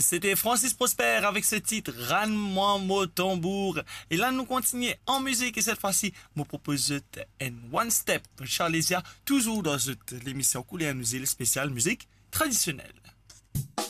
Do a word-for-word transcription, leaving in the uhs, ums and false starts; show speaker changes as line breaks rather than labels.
C'était Francis Prosper avec ce titre Ranne-moi mon tambour. Et là, nous continuons en musique et cette fois-ci, je propose un One Step Charlesia, toujours dans cette- l'émission Coulée à nous spéciale musique traditionnelle.